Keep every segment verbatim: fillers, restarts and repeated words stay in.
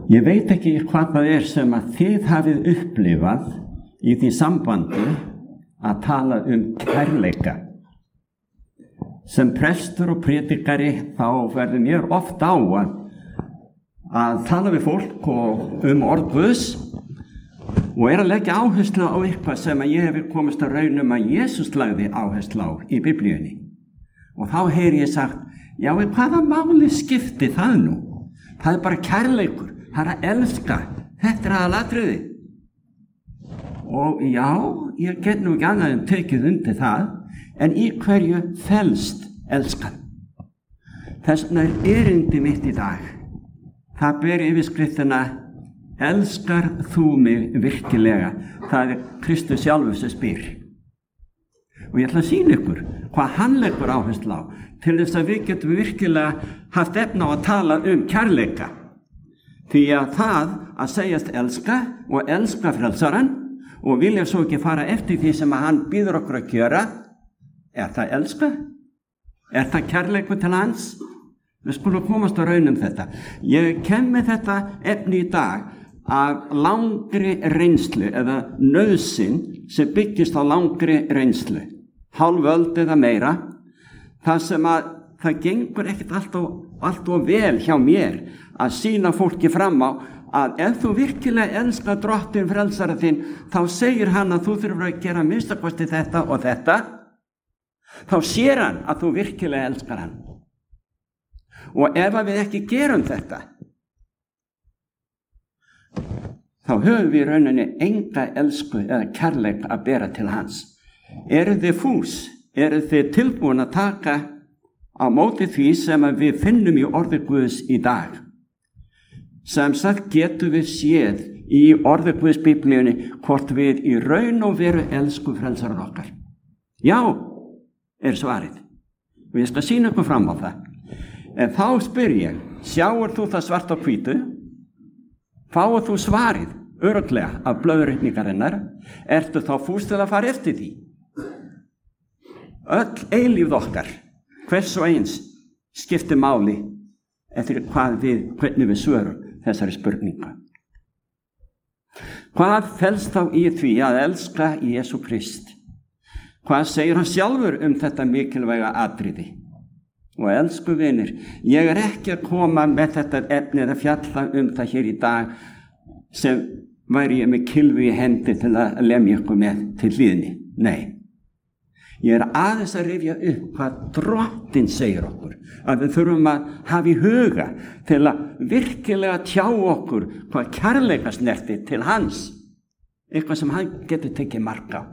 Ég veit ekki hvað það er sem að þið hafið upplifað í því sambandi að tala um kærleika. Sem prestur og predikari þá verður mér oft á að, að tala við fólk og um orð Guðs og er að leggja áherslu á eitthvað sem að ég hefur komist að raunum að Jesús lagði áherslu á í Biblíunni. Og þá heyri ég sagt, já, en hvaða máli skipti það nú? Það er bara kærleikur, það er að elska, þetta er aðalatriði. Og já, ég get nú ekki annað en tekið undir það, en í hverju felst elskan. Þess vegna er erindi mitt í dag. Það ber yfirskriftina, elskar þú mig virkilega? Það er Kristus sjálfur sem spyr. Og ég ætla að sýna ykkur hvað hann leggur áherslu á, til þess að við getum virkilega haft efni á að tala um kærleika. Því að það að segjast elska og elska frelsarann og vilja svo ekki fara eftir því sem að hann býður okkur að gjöra, er það elska? Er það kærleikur til hans? Við skulum komast á raun um þetta. Ég kem með þetta efni í dag af langri reynslu eða nauðsyn sem byggist á langri reynslu. Hálf öld eða meira. Það sem að það gengur ekkert allt og, allt og vel hjá mér að sýna fólki fram á að ef þú virkilega elskar drottinn frelsara þinn, þá segir hann að þú þurfur að gera minnstakosti þetta og þetta. Þá sér hann að þú virkilega elskar hann. Og ef við ekki gerum þetta, þá höfum við rauninni enga elsku eða kærleik að bera til hans. Eru þið fús? Eru þið tilbúin að taka á móti því sem við finnum í orði Guðs í dag? Sem sagt getum við séð í orði Guðs Biblíunni hvort við í raun og veru elsku frelsarar okkar. Já, er svarið. Og ég skal sýna ykkur fram á það. En þá spyr ég, sjáur þú það svart á hvítu? Fáur þú svarið örugglega af blöðurreikningarinnar? Ertu þá fús til að fara eftir því? Öll eilífð okkar, hvers og eins, skiptir máli eftir hvað við, hvernig við svörum þessari spurningu. Hvað felst þá í því að elska Jesú Krist? Hvað segir hann sjálfur um þetta mikilvæga atriði? Og elsku vinir, ég er ekki að koma með þetta efni eða fjalla um það hér í dag sem væri ég með kylfu í hendi til að lemja ykkur með til hlýðni. Nei. Ég er aðeins að rifja upp hvað Drottinn segir okkur, að við þurfum að hafa í huga til að virkilega tjá okkur hvað kærleika snerti til hans, eitthvað sem hann getur tekið mark á.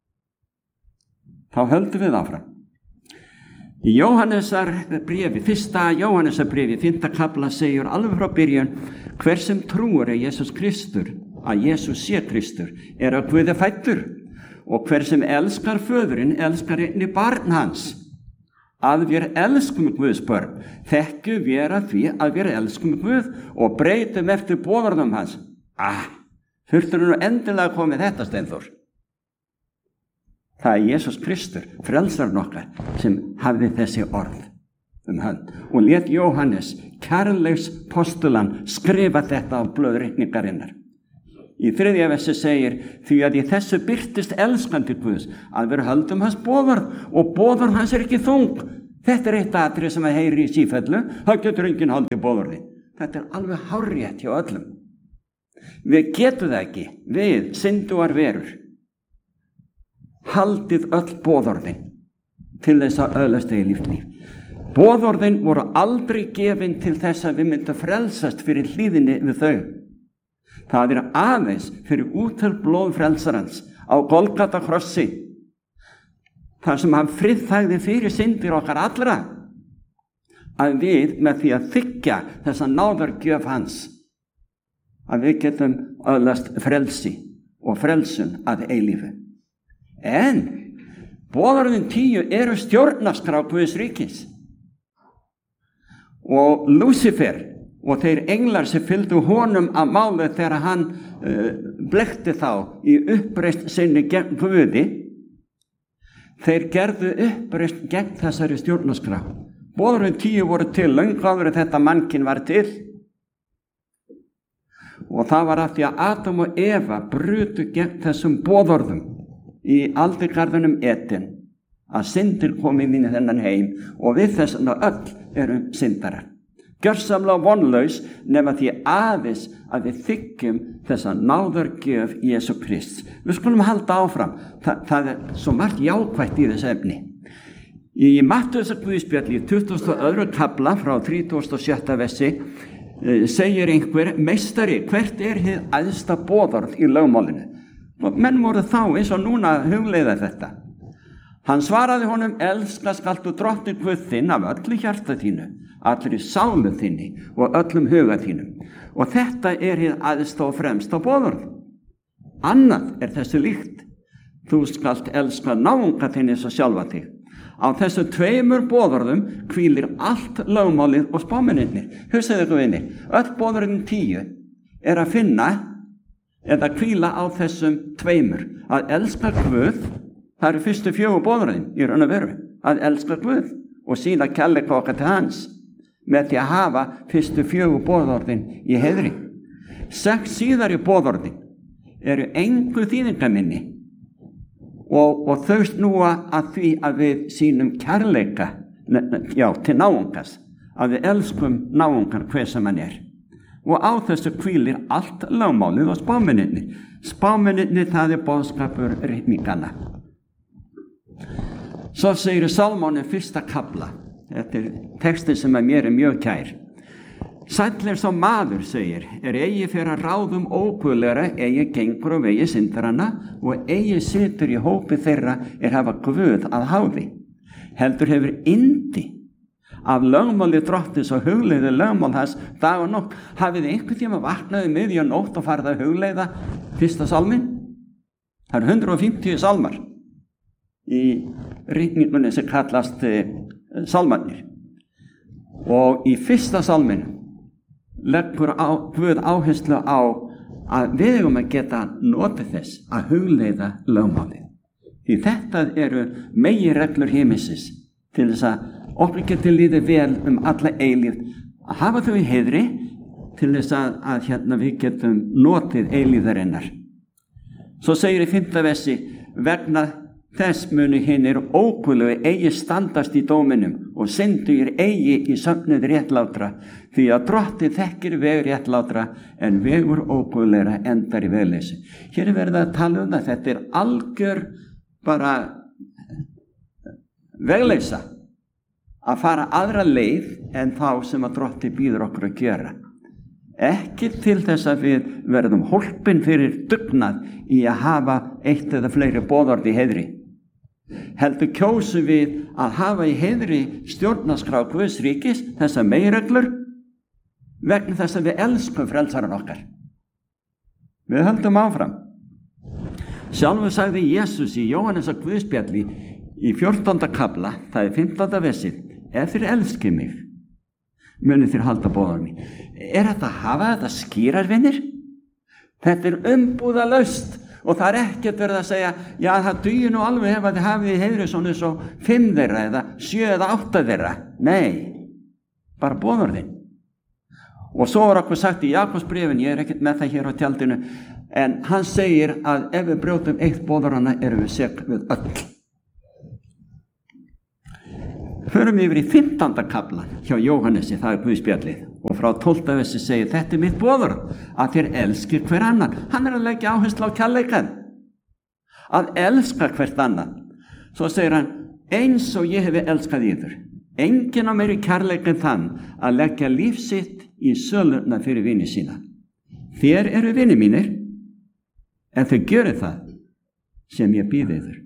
Þá höldum við áfram. Í Jóhannesar bréfi, fyrsta Jóhannesar bréfi, fimmta kafla segir alveg frá byrjun, hver sem trúir að Jesús Kristur, að Jesús sé Kristur, er að Guði fæddur, og hver sem elskar föðurinn, elskar einnig barn hans. Að við elskum Guðs börn, þekkjum við að því að við elskum Guð og breytum eftir boðorðum hans. Ah, þurftur nú endilega að koma með þetta, Steinþór. Það er Jesús Kristur, frelsarinn okkar, sem hafði þessi orð um hann. Og lét Jóhannes, kærleiks postulan, skrifa þetta á blöðreikningarinnar. Í þriðja versi segir, því að í þessu birtist elskandi Guðs, að við höldum hans boðorð, og boðorð hans er ekki þung. Þetta er eitt atriði sem að heyri í sífellu, þá getur enginn haldið boðorði. Þetta er alveg hárrétt hjá öllum. Við getum það ekki, við, syndugar verur. Haldið öll boðorðin til þess að öðlast eilíft líf. Boðorðin voru aldrei gefin til þess að við myndum frelsast fyrir hlýðinni við þau. Það er aðeins fyrir útel blóð frelsarans á Golgata krossi. Það sem hann friðþægði fyrir syndir okkar allra. Að við með því að þiggja þessa náðargjöf hans, að við getum öðlast frelsi og frelsun að eilífu. En boðorðin tíu eru stjórnarskrá Guðs ríkis. Og Lúsifer og þeir englar sem fylgdu honum að máli þegar hann uh, blekkti þá í uppreist sinni gegn Guði, þeir gerðu uppreist gegn þessari stjórnarskrá. Boðorðin tíu voru til löngu áður en þetta mannkyn var til. Og það var af því að Adam og Eva brutu gegn þessum boðorðum í aldurgarðinum Eden, að syndir komið inn í þennan heim og við þess að öll erum syndarar. Gjörsamlega vonlaus nema því aðeins að við þykjum þessa náðargjöf Jesú Krists. Við skulum halda áfram. Þa, það er svo margt jákvætt í þessu efni. Í Mattheusar guðspjalli í tuttugasta og öðrum kafla frá þrítugasta og sjötta versi e, segir einhver: meistari, hvert er hið æðsta boðorð í lögmálinu? Og menn voru þá eins og núna að hugleiða þetta. Hann svaraði honum: elska skaltu drottinn Guð þinn af öllu hjarta þínu, allri sálu þinni og öllum huga þínum. Og þetta er hið æðsta og fremsta boðorð. Annað er þessu líkt: þú skalt elska náunga þinn eins og sjálfa þig. Á þessu tveimur boðorðum hvílir allt lögmálið og spámennirnir. Hugsaðu ykkur vinir, öll boðorðin tíu er að finna eða hvíla á þessum tveimur. Að elska Guð, það eru fyrstu fjögur boðorðin í raun og veru. Að elska Guð og sýna kærleika okkar til hans með því að hafa fyrstu fjögur boðorðin í heiðri. Sex síðari boðorðin eru engu þýðingaminni og, og þau snúa að því að við sýnum kærleika já, til náungas, að við elskum náungan hver sem hann er. Og á þessu hvílir allt lögmálið og spámennirnir. Spámennirnir, það er boðskapur ritninganna. Svo segir Sálmónin fyrsta kafla. Þetta er textin sem að mér er mjög kær. Sæll er sá maður, segir, er eigi fyrir að ráðum óguðlegra, eigi gengur og vegi syndaranna og eigi situr í hópi þeirra er hafa Guð að háði. Heldur hefur yndi af lögmáli drottins og hugleiði lögmál þess dag og nótt. Hafið einhvern tíma vaknaði miðja nótt og farið að hugleiða fyrsta salminn? Það eru hundrað og fimmtíu salmar í ritningunni sem kallast eh, salmarnir. Og í fyrsta salminn leggur á, Guð áherslu á að við eigum að geta notið þess að hugleiða lögmálið. Því þetta eru meginreglur himinsins til þess að okkur geti líði vel um alla eilífð, að hafa þau í heiðri til þess að, að hérna við getum notið eilífðarinnar. Svo segir í fimmta versi: vegna þess munu hinir óguðlegu eigi standast í dóminum og syndugir eigi í söfnuð réttlátra, því að drottinn þekkir veg réttlátra en vegur óguðlegra endar í vegleysi. Hér er verið að tala um það, þetta er algjör bara vegleysa að fara aðra leið en þá sem að drottinn býður okkur að gera. Ekki til þess að við verðum hólpin fyrir dugnað í að hafa eitt eða fleiri boðorð í heiðri. Heldur kjósum við að hafa í heiðri stjórnarskrá Guðs ríkis, þessar meginreglur, vegna þess að við elskum frelsaran okkar. Við höldum áfram. Sjálfur sagði Jesús í Jóhannesar guðspjalli í fjórtánda kafla, það er fimmtánda versið: ef þér elskið mig, munið þér halda boðorð mín. Er þetta að hafa þetta skýrar, vinir? Þetta er umbúðalaust. Og það er ekkert verið að segja, já það dugir nú alveg ef að þið hafið í heiðri svona svo fimm þeirra eða sjö eða átta þeirra. Nei, bara boðorðin. Og svo var okkur sagt í Jakobsbréfinu, ég er ekkert með það hér á tjaldinu, en hann segir að ef við brjótum eitt boðorðana erum við sek við öll. Förum yfir í fimmtánda kafla hjá Jóhannesi, það er Guðspjallið, og frá tólfta versi segir: þetta er mitt boðorð, að þér elskir hver annan. Hann er að leggja áherslu á kærleikann, að elska hvert annan. Svo segir hann: eins og ég hefi elskað yður. Enginn á meiri kærleik en þann að leggja líf sitt í söluna fyrir vini sína. Þér eru vini mínir, en þau gjöru það sem ég býð yður.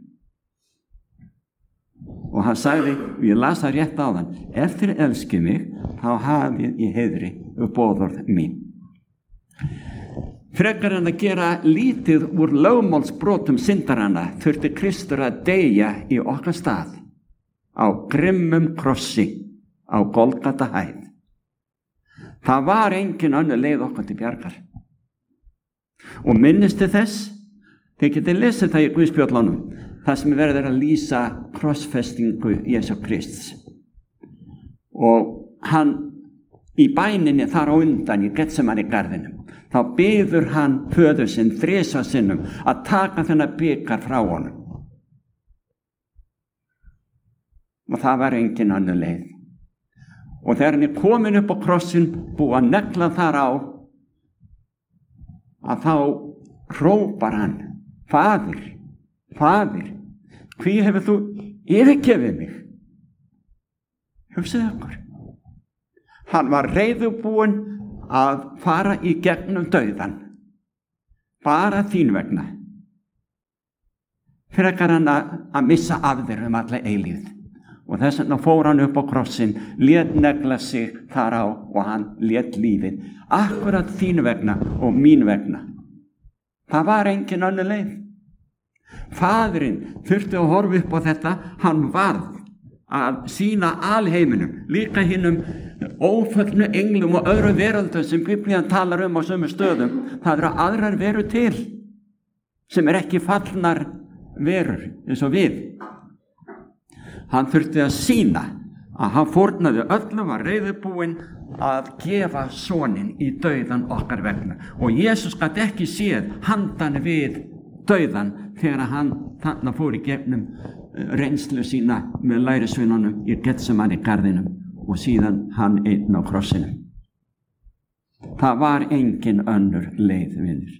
Og hann sagði, og ég las það rétt á þann: ef þér elskið mig, þá hafið í heiðri boðorð mín. Frekar en að gera lítið úr lögmálsbrotum syndaranna þurfti Kristur að deyja í okkar stað á grimmum krossi á Golgata hæð. Það var engin önnur leið okkar til bjargar. Og minnistu þess, þið getið lesið það í Guðspjöllunum, það sem verður að lýsa krossfestingu Jesú Krists. Og hann í bæninni þar á undan í Getsemani garðinum, þá biður hann föður sinn þrisvar sinnum að taka þennan bikar frá honum. Og það var engin önnur leið. Og þegar hann er komin upp á krossin, búið að negla þar á, að þá hrópar hann, Faðir, Faðir, hví hefur þú yfirgefið mig? Hugsið ykkur. Hann var reiðubúinn að fara í gegnum dauðan, bara þín vegna, frekar hann að, að missa af þér um alla eilífð. Og þess vegna fór hann upp á krossin, lét negla sig þar á og hann lét lífið, akkurat þín vegna og mín vegna. Það var engin önnur leið. Faðirinn þurfti að horfa upp á þetta, hann varð að sýna alheiminum, líka hinnum óföllnu englum og öðru veröldum sem Biblían talar um á sömu stöðum. Það eru aðrar verur til sem er ekki fallnar verur eins og við. Hann þurfti að sýna að hann fórnaði öllu, var reiðubúinn að gefa soninn í dauðan okkar vegna. Og Jesús gat ekki séð handan við dauðan þegar hann þarna fór í gegnum reynslu sína með lærisveinunum í Getsemani garðinum og síðan hann einn á krossinum. Það var engin önnur leið, vinir.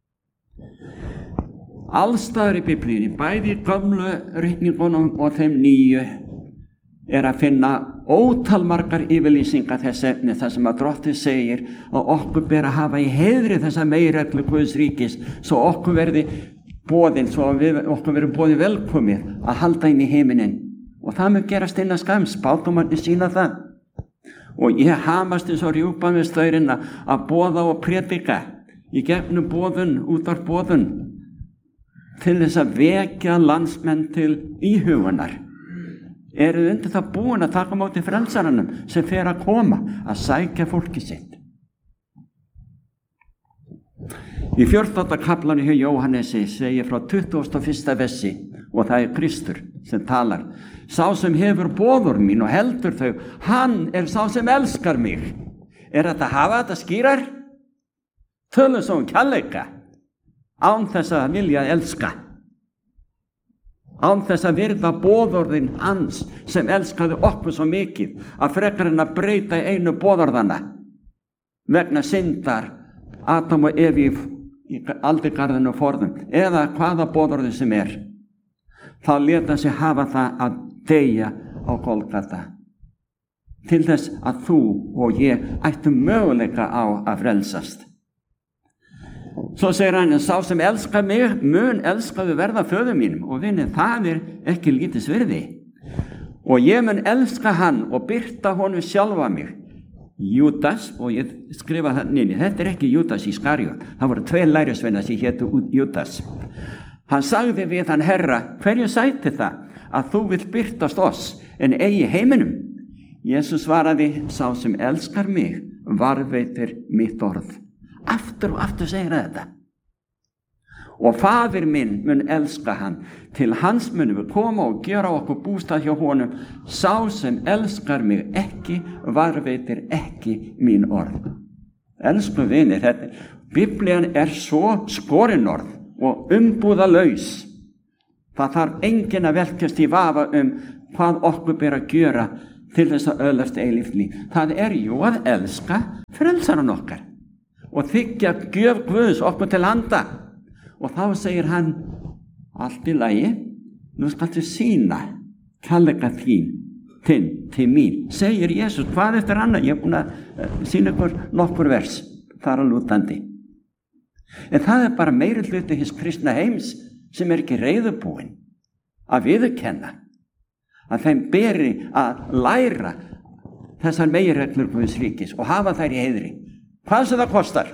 Allstaðar í Biblíunni, bæði í gömlu ritningunum og þeim nýju, er að finna ótalmargar yfirlýsingar þess efni, þar sem að Drottinn segir að okkur ber að hafa í heiðri þessa meginreglu Guðs ríkis, svo okkur verði boðin, svo við, okkur verði boðin velkomið að halda inn í heiminin. Og það mun gerast innan skams, spádómarnir sýna það. Og ég hamast eins og rjúpan við staurinn að boða og predika í gegnum boðun, útvar boðun, til þess að vekja landsmenn til íhugunar. Eru undir það búin að taka móti frelsaranum sem fer að koma að sækja fólki sitt. Í fjórtánda kaflanum hjá Jóhannesi segir frá tuttugasta og fyrsta versi, og það er Kristur sem talar. Sá sem hefur boður mín og heldur þau, hann er sá sem elskar mig. Er þetta að hafa þetta skýrar? Tölum svo um kærleika, án þess að vilja elska, án þess að virða boðorðin hans sem elskaði okkur svo mikið að frekar en að breyta einu boðorðana vegna syndar Adam og Evi í aldurgarðinu forðum, eða hvaða boðorði sem er. Þá lét sig hafa það að deyja á Golgata til þess að þú og ég ættum möguleika á að frelsast. Svo segir hann, sá sem elskar mig mun elskaðu verða föður mínum, og vinni, það er ekki lítis virði. Og ég mun elska hann og birta honum sjálfa mig. Júdas, og ég skrifa það nýni, þetta er ekki Júdas Ískariot, það voru tveir lærisveinar sem hétu Júdas. Hann sagði við hann, Herra, hverju sæti það að þú vilt birtast oss en eigi heiminum? Jesús svaraði, sá sem elskar mig varðveitir mitt orð. Aftur og aftur segir þetta. Og faðir minn mun elska hann, til hans munum við koma og gera okkur bústað hjá honum. Sá sem elskar mig ekki varðveitir ekki mín orð. Elsku vinir, þetta, Biblían er svo skorinorð og umbúðalaus. Það þarf enginn að velkjast í vafa um hvað okkur ber að gjöra til þess að öðlast eilíft líf. Það er jú að elska frelsaran okkar og þiggja gjöf Guðs okkur til handa. Og þá segir hann, allt í lagi, nú skaltu sýna kærleika þín til, til mín. Segir Jesús, hvað eftir annað? Ég er búin að sýna ykkur nokkur vers þar að lútandi. En það er bara meiri hluti hins kristna heims sem er ekki reiðubúinn að viðurkenna að þeim beri að læra þessar meginreglur Guðs ríkis og hafa þær í heiðri. Hvað sem það kostar.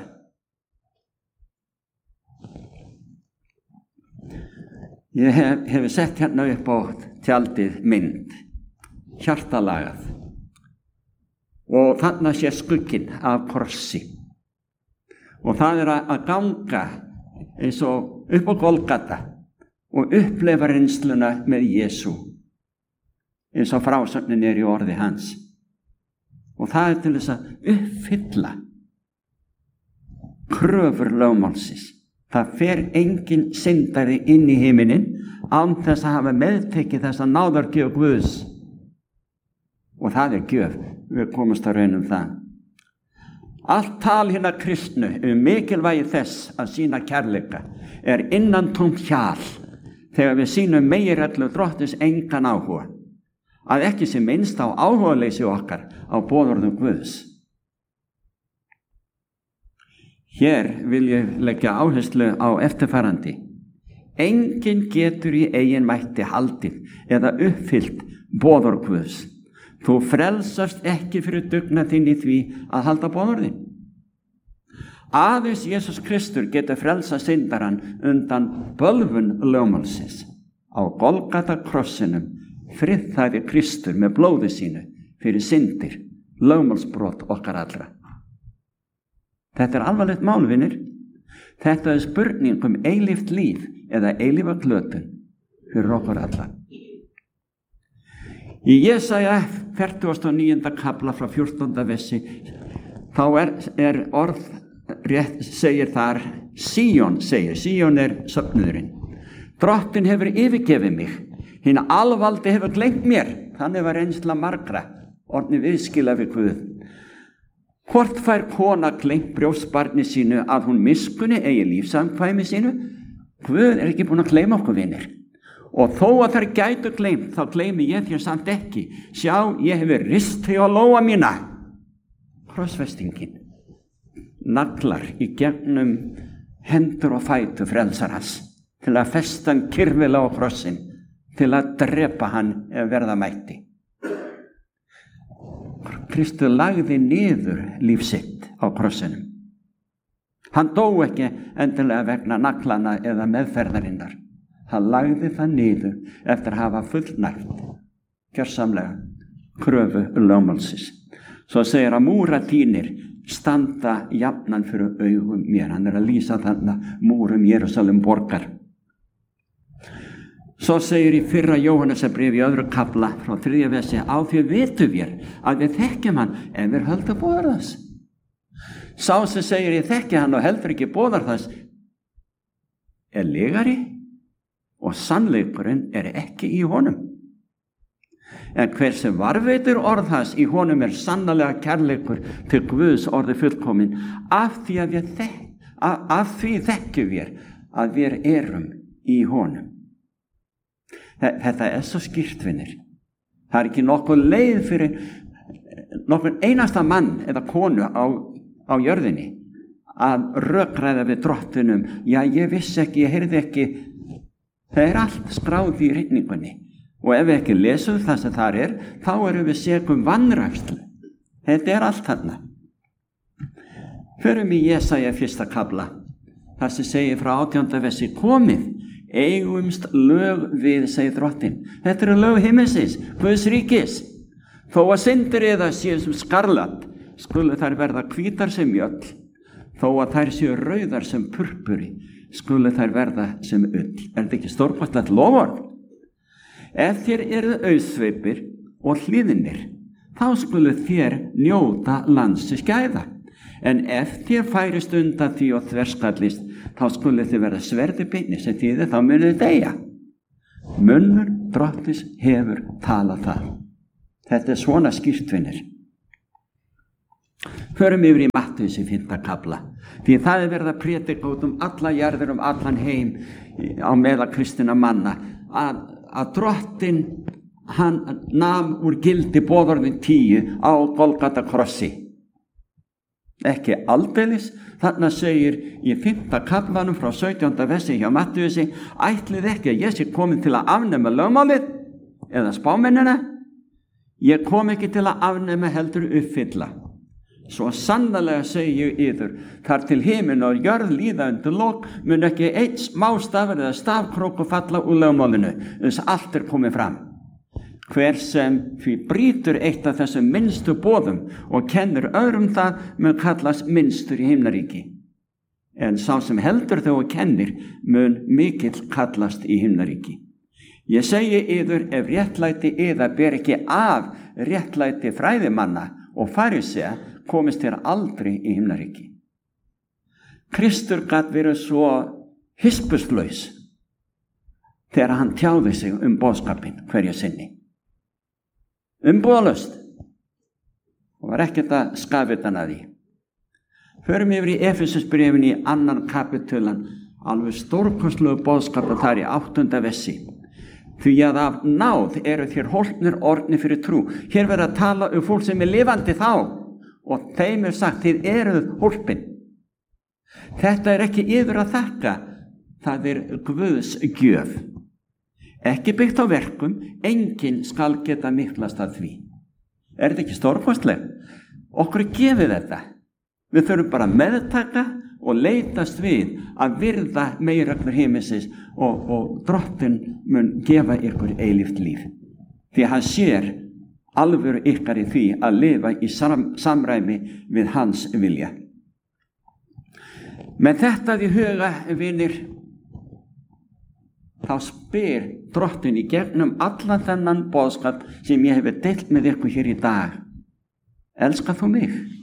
Ég hef, hef sett hérna upp á tjaldið mynd, hjartalagað, og þarna sé skugginn af korsi. Og það er að ganga eins og upp á Golgata og upplefa reynsluna með Jesú, eins og frásögnin er í orði hans. og það er til þess að uppfylla kröfur lögmálsins. Það fer engin syndari inn í himinin án þess að hafa meðtekið þessa náðargjöf Guðs, og það er gjöf. Við komumst að raun um það. Allt tal hinna kristnu um mikilvægi þess að sýna kærleika er innantómt hjal þegar við sýnum meginreglu Drottins engan áhuga, að ekki sé minnst á áhugaleysi okkar á boðorðum Guðs. Hér vil ég leggja áherslu á eftirfarandi. Enginn getur í eigin mætti haldið eða uppfyllt boðorð Guðs. Þú frelsast ekki fyrir dugnað þinn í því að halda boðorðin. Aðeins Jesús Kristur getur frelsað syndarann undan bölvun lögmálsins. Á Golgata krossinum friðþægði Kristur með blóði sínu fyrir syndir, lögmálsbrot okkar allra. Þetta er alvarlegt mál, vinir. Þetta er spurning um eilíft líf eða eilífa glötun fyrir okkur alla. Í Jesaja fertugasta og níunda kafla frá fjórtánda versi þá er, er orð rétt segir þar, Síón segir, Síón er söfnuðurinn. Drottin hefur yfirgefið mig, hinn alvaldi hefur gleymt mér. Þannig var reynsla margra, orðni viðskila við Guð. Hvort fær kona gleymt brjóstbarni sínu að hún miskunni eigi lífsamkvæmi sínu? Guð er ekki búin að gleyma okkur, vinir. Og þó að þær gætu gleymt, þá gleymi ég þér samt ekki. Sjá, ég hefur rist þig á lóa mína. Krossfestingin. Naglar í gegnum hendur og fætur frelsarans til að festa hann kyrfilega á krossin, til að drepa hann ef verða mætti. Kristur lagði niður líf sitt á krossinum. Hann dó ekki endilega vegna naglana eða meðferðarinnar. Hann lagði það niður eftir að hafa fullnægt, gjörsamlega, kröfu lögmálsins. Svo segir að múra þínir standa jafnan fyrir augum mér. Hann er að lýsa þannig múrum Jerúsalem borgar. Svo segir í fyrra Jóhannesarbréfi í öðru kafla frá þriðja versi, á því vitum við að við þekkjum hann ef við höldum boðar þess. Sá sem segir ég þekki hann og heldur ekki boðar þess er legari, og sannleikurinn er ekki í honum. En hver sem varveitir orð hans, í honum er sannlega kærleikur til Guðs orði fullkomin, af því að við þek, af, af því þekkjum við að við erum í honum. Þetta er svo skýrt, vinir. Það er ekki nokkuð leið fyrir nokkuð einasta mann eða konu á, á jörðinni að rökræða við drottinum. Já, ég vissi ekki, ég heyrði ekki. Það er allt skráð í ritningunni, og ef við ekki lesum það sem þar er, þá erum við segum vanrækslu. Þetta er allt þarna. Förum í Jesaja fyrsta kafla, þar sem segir frá átjánda versi, komið, eigumst lög við, segir drottin. Þetta eru lög himminsins, Guðs ríkis. Þó að syndir eða séu sem skarlat, skulu þær verða hvítar sem mjöll, þó að þær séu rauðar sem purpuri, skulu þær verða sem ull. Er þetta ekki stórkostlegt loforð? Ef þér eru auðsveipir og hlýðnir, þá skulu þér njóta landsins gæða. En ef þér færist undan því og þverskallist, þá skulu þið verða sverði beinni, sem þýðir þá munið þið deyja. Munnur Drottins hefur talað það. Þetta er svona skýrt, vinir. Förum yfir í Matthews í fimmta kafla, því það er verið að prédika út um alla jarðir, um allan heim á meðal kristinna manna, að, að drottin hann nam úr gildi boðorðin tíu á Golgata krossi. Ekki aldeilis, þarna segir í fimmta kaflanum frá sautjánda versi hjá Matthewsi, ætlið ekki að ég sé komin til að afnema lögmálið eða spámennina, ég kom ekki til að afnema heldur uppfylla. Svo sannarlega segi ég yður, þar til himinn og jörð líða undir lok, mun ekki einn smástafur eða stafkróku falla úr lögmálinu, eins allt er komið fram. Hver sem því brýtur eitt af þessum minnstu boðum og kennir öðrum það, mun kallast minnstur í himnaríki. En sá sem heldur þau og kennir, mun mikill kallast í himnaríki. Ég segi yður, ef réttlæti yðar ber ekki af réttlæti fræðimanna og farisea komist þér aldrei í himnaríki. Kristur gat verið svo hispurslaus þegar hann tjáði sig um boðskapinn hverja sinni. Umbúðalaust og var ekkert að skafitan að því. Förum yfir í Efesusbréfin í annan kapitulan, alveg stórkostlegu boðskapar þar í áttunda vessi. Því að af náð eru þér hólpnir orðnir fyrir trú. Hér verður að tala um fólk sem er lifandi þá og þeim er sagt, þið eruð hólpin. Þetta er ekki yfir að þakka, það er Guðs gjöf. Ekki byggt á verkum, enginn skal geta miklast að því. Er þetta ekki stórkostleg? Okkur er gefið þetta. Við þurfum bara að meðtaka og leitast við að virða meginreglur himinsins og, og Drottinn mun gefa ykkur eilíft líf. Því hann sér alvöru ykkar í því að lifa í sam, samræmi við hans vilja. Með þetta í huga, vinir, þá spyr Drottinn í gegnum allan þennan boðskap sem ég hef deilt með ykkur hér í dag. Elskar þú mig?